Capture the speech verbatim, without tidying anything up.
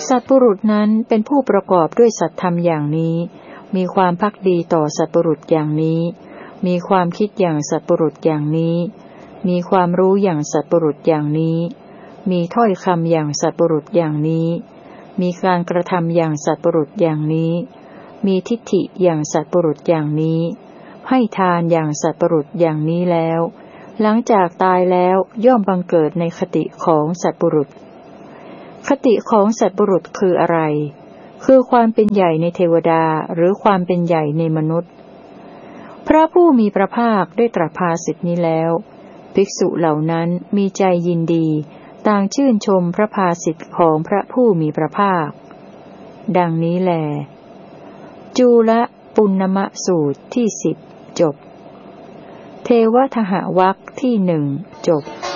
สัตว์ปุรุษนั้นเป็นผู้ประกอบด้วยสัตธรรมอย่างนี้มีความภักดีต่อสัตว์ปุรุษอย่างนี้มีความคิดอย่างสัตว์ปุรุษอย่างนี้มีความรู้อย่างสัตว์ปุรุษอย่างนี้มีถ้อยคำอย่างสัตว์ปุรุษอย่างนี้มีการกระทำอย่างสัตว์ปุรุษอย่างนี้มีทิฏฐิอย่างสัตว์ปุรุษอย่างนี้ให้ทานอย่างสัตว์ปุรุษอย่างนี้แล้วหลังจากตายแล้วย่อมบังเกิดในคติของสัตว์ปุรุษคติของสัตว์ปุรุษคืออะไรคือความเป็นใหญ่ในเทวดาหรือความเป็นใหญ่ในมนุษย์พระผู้มีพระภาคได้ตรัสภาสิทธินี้แล้วภิกษุเหล่านั้นมีใจยินดีต่างชื่นชมพระภาสิทธิของพระผู้มีพระภาคดังนี้แลจูลปุณณมสูตรที่สิบจบเทวทหวรรคที่หนึ่งจบ